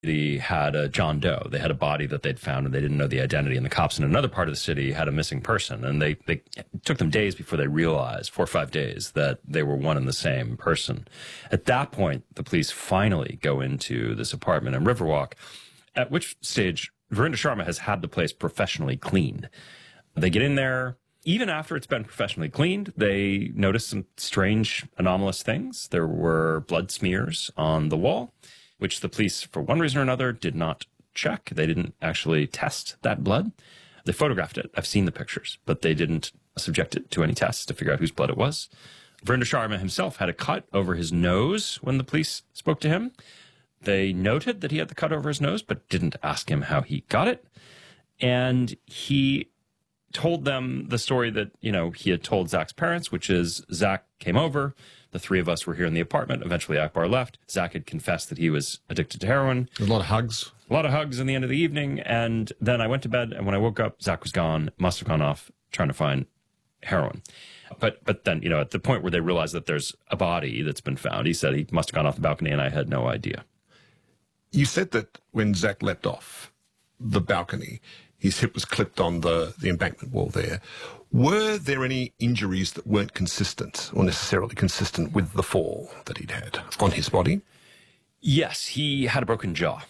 They had a John Doe. They had a body that they'd found, and they didn't know the identity. And the cops in another part of the city had a missing person. And they it took them days before they realized, 4 or 5 days, that they were one and the same person. At that point, the police finally go into this apartment in Riverwalk, at which stage Verinder Sharma has had the place professionally cleaned. They get in there. Even after it's been professionally cleaned, they notice some strange, anomalous things. There were blood smears on the wall, which the police, for one reason or another, did not check. They didn't actually test that blood. They photographed it. I've seen the pictures, but they didn't subject it to any tests to figure out whose blood it was. Verinder Sharma himself had a cut over his nose when the police spoke to him. They noted that he had the cut over his nose, but didn't ask him how he got it. And he told them the story that, he had told Zach's parents, which is Zach came over. The three of us were here in the apartment. Eventually, Akbar left. Zach had confessed that he was addicted to heroin. A lot of hugs. A lot of hugs in the end of the evening. And then I went to bed, and when I woke up, Zach was gone. Must have gone off trying to find heroin. But then, at the point where they realized that there's a body that's been found, he said he must have gone off the balcony, and I had no idea. You said that when Zach leapt off the balcony, his hip was clipped on the embankment wall there. Were there any injuries that weren't consistent or necessarily consistent with the fall that he'd had on his body? Yes, he had a broken jaw.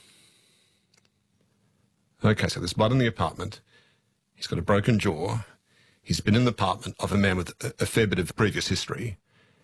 Okay, so there's blood in the apartment. He's got a broken jaw. He's been in the apartment of a man with a fair bit of previous history.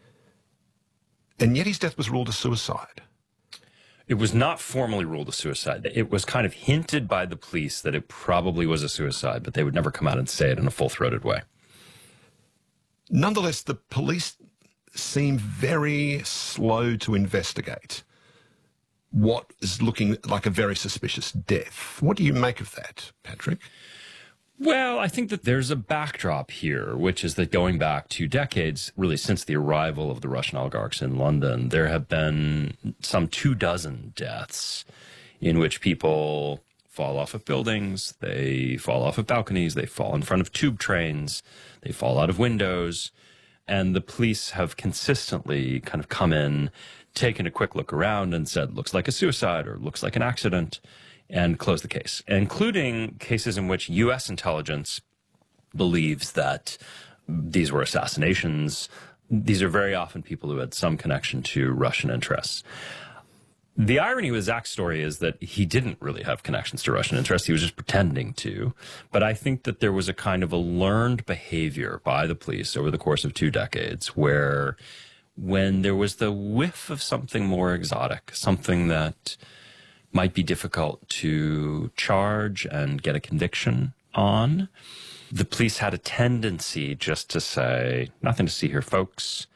And yet his death was ruled a suicide. It was not formally ruled a suicide. It was kind of hinted by the police that it probably was a suicide, but they would never come out and say it in a full-throated way. Nonetheless, the police seem very slow to investigate what is looking like a very suspicious death. What do you make of that, Patrick? Well, I think that there's a backdrop here, which is that going back 2 decades, really since the arrival of the Russian oligarchs in London, there have been some 24 deaths in which people fall off of buildings, they fall off of balconies, they fall in front of tube trains, they fall out of windows, and the police have consistently kind of come in, taken a quick look around and said, looks like a suicide or looks like an accident, and close the case, including cases in which U.S. intelligence believes that these were assassinations. These are very often people who had some connection to Russian interests. The irony with Zach's story is that he didn't really have connections to Russian interests. He was just pretending to. But I think that there was a kind of a learned behavior by the police over the course of 2 decades where when there was the whiff of something more exotic, something that might be difficult to charge and get a conviction on, the police had a tendency just to say, nothing to see here, folks.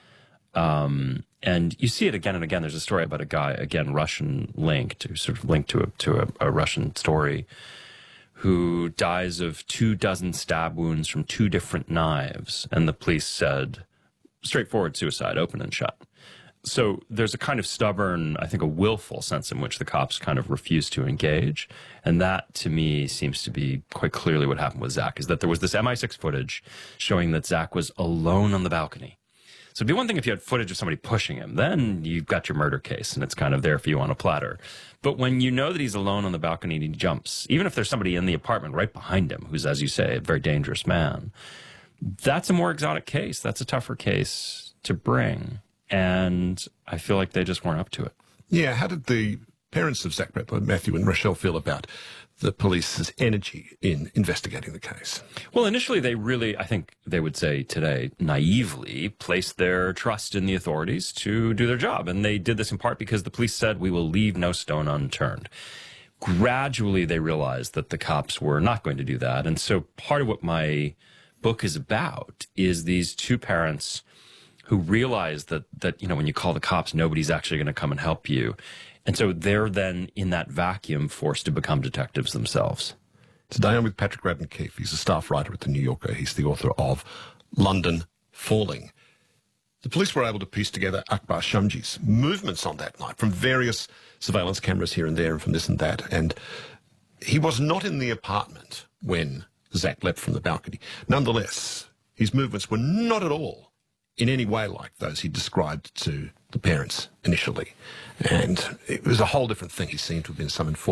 And you see it again and again. There's a story about a guy, again, Russian linked, sort of linked to a Russian story, who dies of 24 stab wounds from 2 different knives. And the police said, straightforward suicide, open and shut. So there's a kind of stubborn, I think a willful sense in which the cops kind of refuse to engage. And that, to me, seems to be quite clearly what happened with Zach, is that there was this MI6 footage showing that Zach was alone on the balcony. So it'd be one thing if you had footage of somebody pushing him. Then you've got your murder case, and it's kind of there for you on a platter. But when you know that he's alone on the balcony and he jumps, even if there's somebody in the apartment right behind him who's, as you say, a very dangerous man, that's a more exotic case. That's a tougher case to bring. And I feel like they just weren't up to it. Yeah, how did the parents of Zach Bretler, Matthew and Rochelle, feel about the police's energy in investigating the case? Well, initially they really, I think they would say today, naively placed their trust in the authorities to do their job. And they did this in part because the police said, we will leave no stone unturned. Gradually they realized that the cops were not going to do that. And so part of what my book is about is these 2 parents who realize that when you call the cops, nobody's actually going to come and help you. And so they're then in that vacuum forced to become detectives themselves. Today I'm with Patrick Radden Keefe. He's a staff writer at The New Yorker. He's the author of London Falling. The police were able to piece together Akbar Shamji's movements on that night from various surveillance cameras here and there and from this and that. And he was not in the apartment when Zach leapt from the balcony. Nonetheless, his movements were not at all in any way like those he described to the parents initially. And it was a whole different thing. He seemed to have been some